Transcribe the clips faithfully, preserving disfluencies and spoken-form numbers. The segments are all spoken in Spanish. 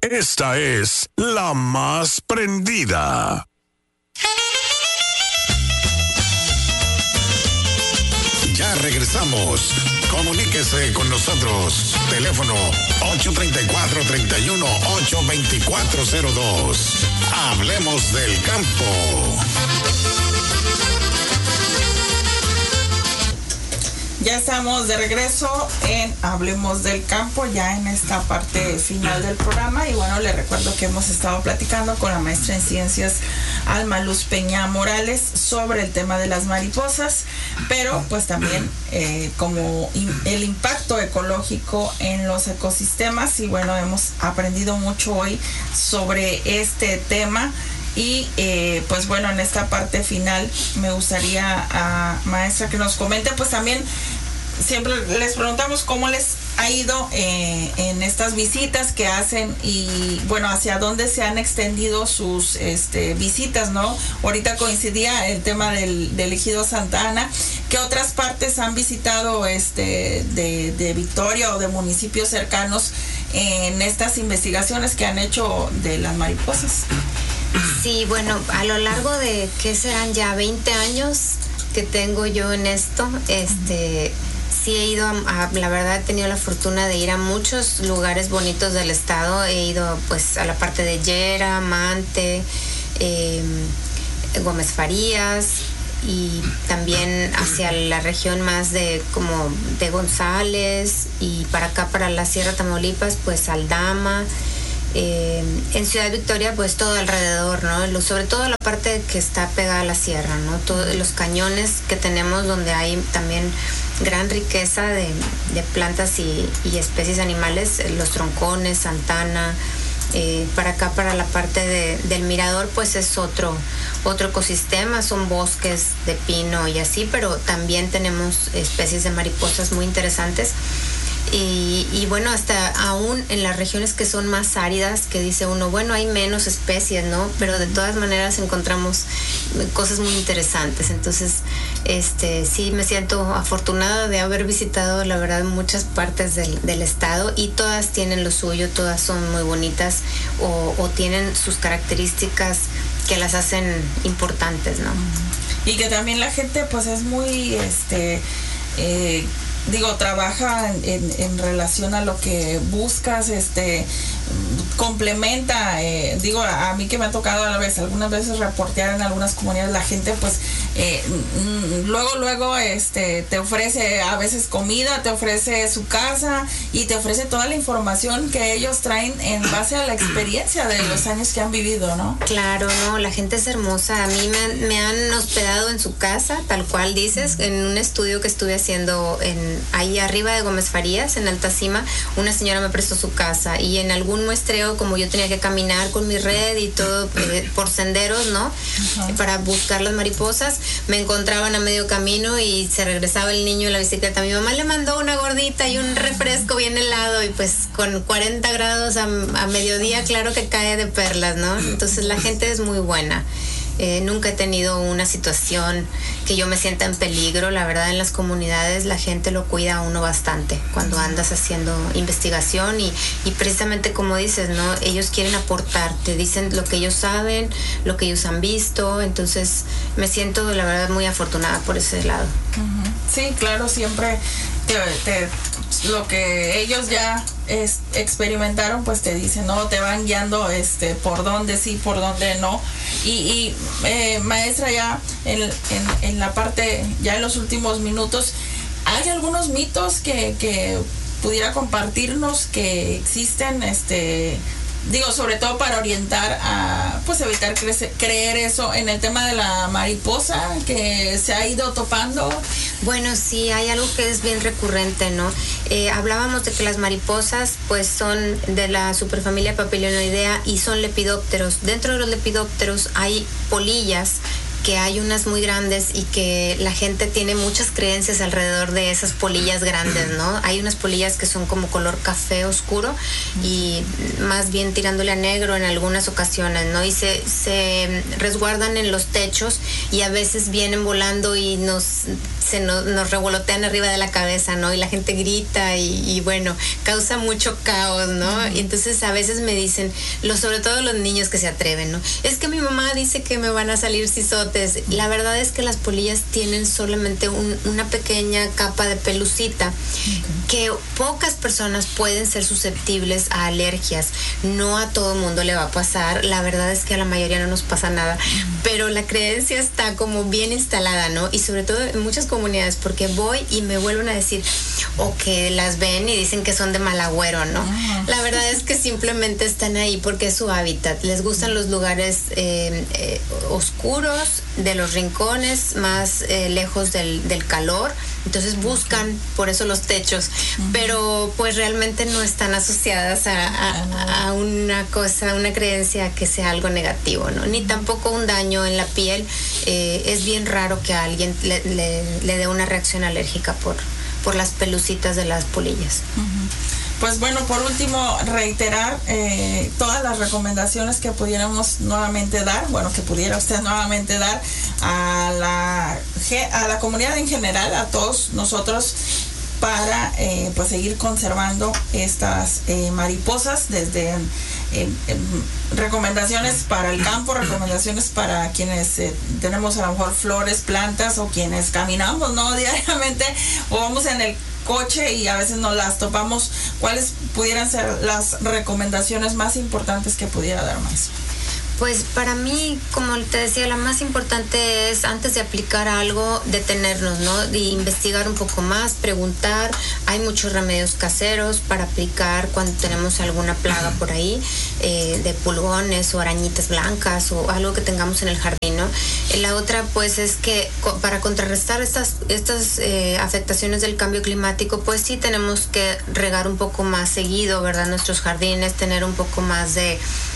Esta es la más prendida. Ya regresamos. Comuníquese con nosotros. Teléfono ocho tres cuatro, tres uno, ocho dos cuatro cero dos. Hablemos del campo. Ya estamos de regreso en Hablemos del Campo, ya en esta parte final del programa. Y bueno, les recuerdo que hemos estado platicando con la maestra en ciencias Alma Luz Peña Morales sobre el tema de las mariposas, pero pues también eh, como in, el impacto ecológico en los ecosistemas. Y bueno, hemos aprendido mucho hoy sobre este tema. Y eh, pues bueno, en esta parte final me gustaría, a maestra, que nos comente, pues también siempre les preguntamos cómo les ha ido eh, en estas visitas que hacen y bueno, hacia dónde se han extendido sus este, visitas, ¿no? Ahorita coincidía el tema del, del ejido Santa Ana. ¿Qué otras partes han visitado este, de, de Victoria o de municipios cercanos en estas investigaciones que han hecho de las mariposas? Sí, bueno, a lo largo de, ¿qué serán ya? veinte años que tengo yo en esto, este, sí he ido, a, a, la verdad he tenido la fortuna de ir a muchos lugares bonitos del estado. He ido pues a la parte de Yera, Mante, eh, Gómez Farías, y también hacia la región más de como de González, y para acá, para la Sierra Tamaulipas, pues Aldama. Eh, en Ciudad Victoria, pues todo alrededor, ¿no? Sobre todo la parte que está pegada a la sierra, ¿no? Todos los cañones que tenemos, donde hay también gran riqueza de, de plantas y, y especies animales, los troncones, Santana. Eh, para acá, para la parte de, del mirador, pues es otro, otro ecosistema, son bosques de pino y así, pero también tenemos especies de mariposas muy interesantes. Y, y bueno, hasta aún en las regiones que son más áridas, que dice uno, bueno, hay menos especies, ¿no? Pero de todas maneras encontramos cosas muy interesantes. Entonces, este, sí me siento afortunada de haber visitado, la verdad, muchas partes del, del estado, y todas tienen lo suyo, todas son muy bonitas o, o tienen sus características que las hacen importantes, ¿no? Y que también la gente, pues, es muy, este... Eh, digo, trabaja en, en relación a lo que buscas, este, complementa, eh, digo, a, a mí que me ha tocado a la vez, algunas veces reportear en algunas comunidades, la gente pues eh, luego, luego este, te ofrece a veces comida, te ofrece su casa y te ofrece toda la información que ellos traen en base a la experiencia de los años que han vivido, ¿no? Claro, no, la gente es hermosa. A mí me, me han hospedado en su casa, tal cual dices, en un estudio que estuve haciendo en ahí arriba de Gómez Farías, en alta cima. Una señora me prestó su casa, y en algún muestreo, como yo tenía que caminar con mi red y todo eh, por senderos, ¿no? Uh-huh. Para buscar las mariposas, me encontraban a medio camino y se regresaba el niño en la bicicleta. Mi mamá le mandó una gordita y un refresco bien helado, y pues con cuarenta grados a, a mediodía, claro que cae de perlas, ¿no? Entonces la gente es muy buena. Eh, nunca he tenido una situación que yo me sienta en peligro. La verdad, en las comunidades la gente lo cuida a uno bastante cuando andas haciendo investigación, y, y precisamente como dices, ¿no? Ellos quieren aportar, te dicen lo que ellos saben, lo que ellos han visto. Entonces me siento, la verdad, muy afortunada por ese lado. Uh-huh. Sí, claro, siempre te, te, lo que ellos ya es, experimentaron, pues te dicen, no, te van guiando este por dónde sí, por dónde no. Y, y eh, maestra, ya en, en, en la parte, ya en los últimos minutos, ¿hay algunos mitos que, que pudiera compartirnos que existen, este digo, sobre todo para orientar a, pues, evitar crece, creer eso en el tema de la mariposa que se ha ido topando? Bueno, sí, hay algo que es bien recurrente, ¿no? Eh, hablábamos de que las mariposas, pues, son de la superfamilia Papilionoidea y son lepidópteros. Dentro de los lepidópteros hay polillas, que hay unas muy grandes y que la gente tiene muchas creencias alrededor de esas polillas grandes, ¿no? Hay unas polillas que son como color café oscuro y más bien tirándole a negro en algunas ocasiones, ¿no? Y se, se resguardan en los techos y a veces vienen volando y nos se nos, nos revolotean arriba de la cabeza, ¿no? Y la gente grita y, y bueno, causa mucho caos, ¿no? Uh-huh. Y entonces a veces me dicen, lo, sobre todo los niños que se atreven, ¿no? Es que mi mamá dice que me van a salir sisotes. La verdad es que las polillas tienen solamente un, una pequeña capa de pelucita, okay, que pocas personas pueden ser susceptibles a alergias. No a todo mundo le va a pasar. La verdad es que a la mayoría no nos pasa nada, uh-huh, pero la creencia está como bien instalada, ¿no? Y sobre todo en muchas comunidades, porque voy y me vuelven a decir, o que las ven y dicen que son de mal agüero, ¿no? Uh-huh. La verdad es que simplemente están ahí porque es su hábitat. Les gustan los lugares eh, eh, oscuros, de los rincones, más eh, lejos del, del calor. Entonces buscan, por eso los techos, uh-huh, pero pues realmente no están asociadas a, a, a una cosa, una creencia que sea algo negativo, ¿no? Ni tampoco un daño en la piel. Eh, es bien raro que a alguien le, le, le dé una reacción alérgica por, por las pelucitas de las polillas. Uh-huh. Pues bueno, por último, reiterar eh, todas las recomendaciones que pudiéramos nuevamente dar, bueno, que pudiera usted nuevamente dar a la, a la comunidad en general, a todos nosotros, para eh, pues seguir conservando estas eh, mariposas, desde eh, eh, recomendaciones para el campo, recomendaciones para quienes eh, tenemos a lo mejor flores, plantas, o quienes caminamos, ¿no? Diariamente, o vamos en el coche y a veces nos las topamos. ¿Cuáles pudieran ser las recomendaciones más importantes que pudiera dar, maestra? Pues para mí, como te decía, la más importante es, antes de aplicar algo, detenernos, ¿no? De investigar un poco más, preguntar. Hay muchos remedios caseros para aplicar cuando tenemos alguna plaga por ahí, eh, de pulgones o arañitas blancas o algo que tengamos en el jardín, ¿no? La otra, pues, es que para contrarrestar estas, estas eh, afectaciones del cambio climático, pues sí tenemos que regar un poco más seguido, ¿verdad? Nuestros jardines, tener un poco más de...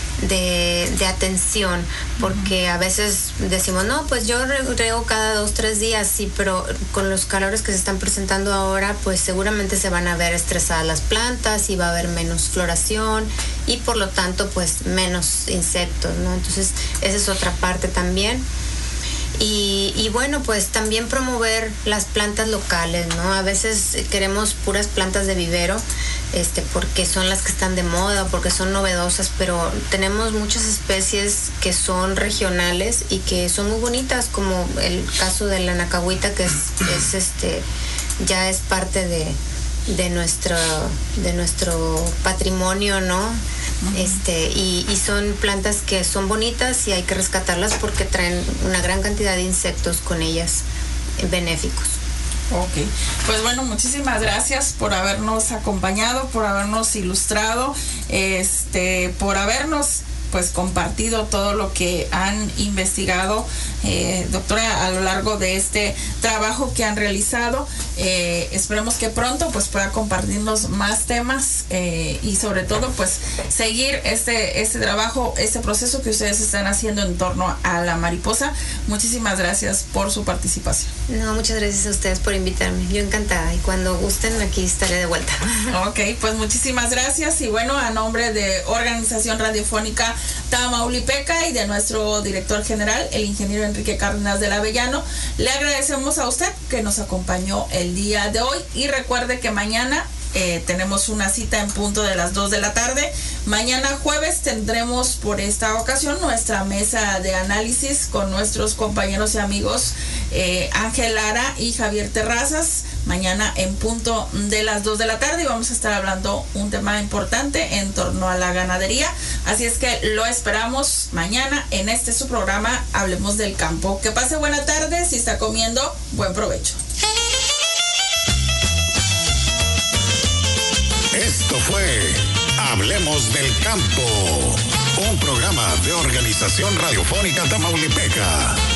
De, de atención, porque a veces decimos, no, pues yo riego cada dos, tres días, sí, pero con los calores que se están presentando ahora, pues seguramente se van a ver estresadas las plantas y va a haber menos floración y por lo tanto, pues menos insectos, ¿no? Entonces, esa es otra parte también. Y, y bueno, pues también promover las plantas locales, ¿no? A veces queremos puras plantas de vivero, este, porque son las que están de moda, porque son novedosas, pero tenemos muchas especies que son regionales y que son muy bonitas, como el caso de la nacahuita, que es, es este, ya es parte de, de nuestro, de nuestro patrimonio, ¿no? Uh-huh. Este, y, y son plantas que son bonitas y hay que rescatarlas porque traen una gran cantidad de insectos con ellas benéficos. Ok, pues bueno, muchísimas gracias por habernos acompañado, por habernos ilustrado, este, por habernos pues compartido todo lo que han investigado, eh, doctora, a lo largo de este trabajo que han realizado. Eh, esperemos que pronto pues pueda compartirnos más temas eh, y sobre todo pues seguir este, este trabajo, este proceso que ustedes están haciendo en torno a la mariposa. Muchísimas gracias por su participación. No, muchas gracias a ustedes por invitarme. Yo encantada, y cuando gusten aquí estaré de vuelta. Ok, pues muchísimas gracias, y bueno, a nombre de Organización Radiofónica Tamaulipeca y de nuestro director general, el ingeniero Enrique Cárdenas del Avellano, le agradecemos a usted que nos acompañó el día de hoy, y recuerde que mañana Eh, tenemos una cita en punto de las dos de la tarde. Mañana jueves tendremos por esta ocasión nuestra mesa de análisis con nuestros compañeros y amigos eh, Ángel Lara y Javier Terrazas. Mañana en punto de las dos de la tarde, y vamos a estar hablando un tema importante en torno a la ganadería. Así es que lo esperamos mañana en este su programa Hablemos del Campo. Que pase buena tarde. Si está comiendo, buen provecho. Esto fue Hablemos del Campo, un programa de Organización Radiofónica Tamaulipeca.